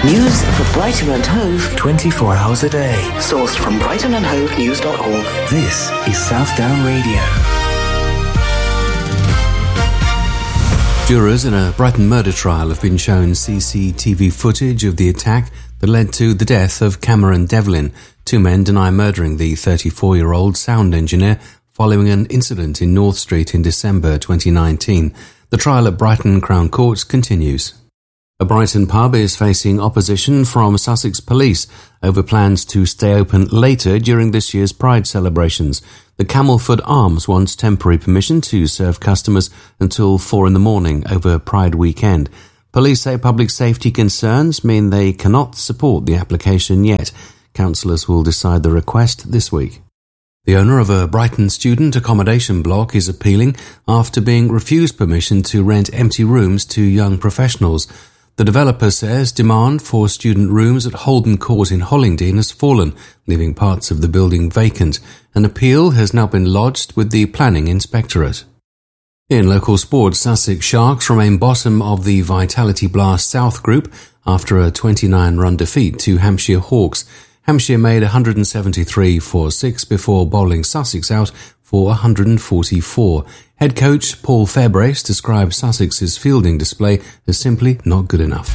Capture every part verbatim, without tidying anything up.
News for Brighton and Hove twenty-four hours a day. Sourced from brighton and hove news dot org. This is Southdown Radio. Jurors in a Brighton murder trial have been shown C C T V footage of the attack that led to the death of Cameron Devlin. Two men deny murdering the thirty-four-year-old sound engineer following an incident in North Street in December twenty nineteen. The trial at Brighton Crown Court continues. A Brighton pub is facing opposition from Sussex Police over plans to stay open later during this year's Pride celebrations. The Camelford Arms wants temporary permission to serve customers until four in the morning over Pride weekend. Police say public safety concerns mean they cannot support the application yet. Councillors will decide the request this week. The owner of a Brighton student accommodation block is appealing after being refused permission to rent empty rooms to young professionals. The developer says demand for student rooms at Holden Court in Hollingdean has fallen, leaving parts of the building vacant. An appeal has now been lodged with the Planning Inspectorate. In local sport, Sussex Sharks remain bottom of the Vitality Blast South group after a twenty-nine run defeat to Hampshire Hawks. Hampshire made one hundred seventy-three for six before bowling Sussex out for one hundred forty-four. Head coach Paul Fairbrace described Sussex's fielding display as simply not good enough.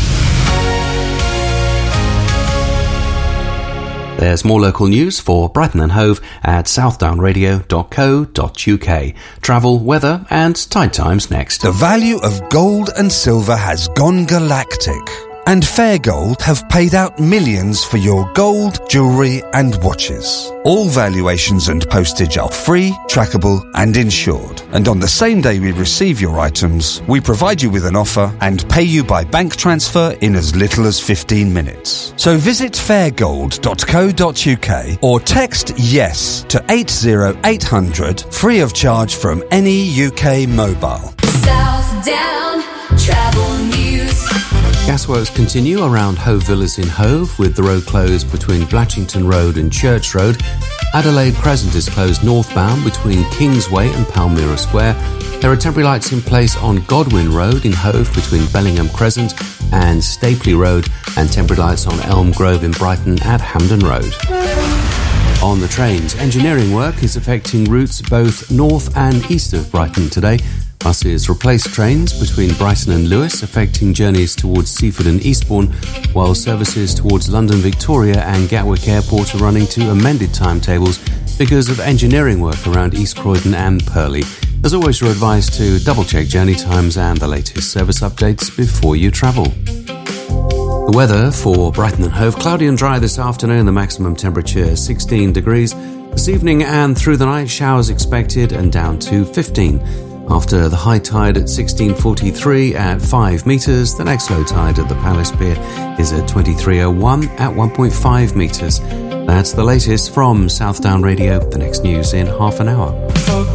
There's more local news for Brighton and Hove at southdown radio dot co dot uk. Travel, weather and tide times next. The value of gold and silver has gone galactic, and Fair Gold have paid out millions for your gold, jewellery and watches. All valuations and postage are free, trackable and insured. And on the same day we receive your items, we provide you with an offer and pay you by bank transfer in as little as fifteen minutes. So visit fair gold dot co dot uk or text YES to eight zero eight hundred free of charge from any U K mobile. Southdown Travel News. Gasworks continue around Hove Villas in Hove, with the road closed between Blatchington Road and Church Road. Adelaide Crescent is closed northbound between Kingsway and Palmyra Square. There are temporary lights in place on Godwin Road in Hove between Bellingham Crescent and Stapley Road, and temporary lights on Elm Grove in Brighton at Hampden Road. On the trains, engineering work is affecting routes both north and east of Brighton today. Buses replace trains between Brighton and Lewes, affecting journeys towards Seaford and Eastbourne, while services towards London Victoria and Gatwick Airport are running to amended timetables because of engineering work around East Croydon and Purley. As always, you're advised to double-check journey times and the latest service updates before you travel. The weather for Brighton and Hove: cloudy and dry this afternoon, the maximum temperature sixteen degrees. This evening and through the night, showers expected and down to fifteen. After the high tide at sixteen forty-three at five metres, the next low tide at the Palace Pier is at twenty-three oh one at one point five metres. That's the latest from Southdown Radio. The next news in half an hour.